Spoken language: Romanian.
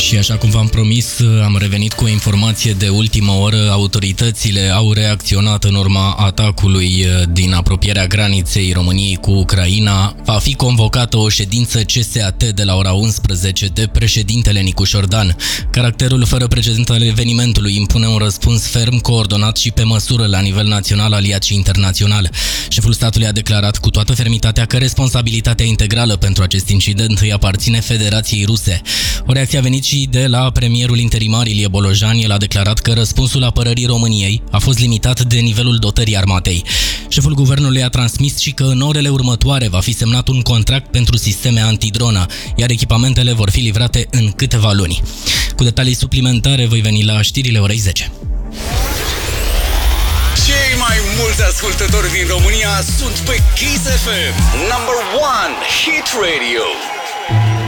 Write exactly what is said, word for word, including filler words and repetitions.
Și așa cum v-am promis, am revenit cu o informație de ultimă oră. Autoritățile au reacționat în urma atacului din apropierea graniței României cu Ucraina. Va fi convocată o ședință C S A T de la ora unsprezece de președintele Nicu Șordan. Caracterul fără precedent al evenimentului impune un răspuns ferm, coordonat și pe măsură la nivel național, aliat și internațional. Șeful statului a declarat cu toată fermitatea că responsabilitatea integrală pentru acest incident îi aparține Federației Ruse. O reacție a venit și de la premierul interimar Ilie Bolojan. El a declarat că răspunsul apărării României a fost limitat de nivelul dotării armatei. Șeful guvernului a transmis și că în orele următoare va fi semnat un contract pentru sisteme antidronă, iar echipamentele vor fi livrate în câteva luni. Cu detalii suplimentare voi veni la știrile orei zece. Cei mai mulți ascultători din România sunt pe Kiss F M, number one hit radio.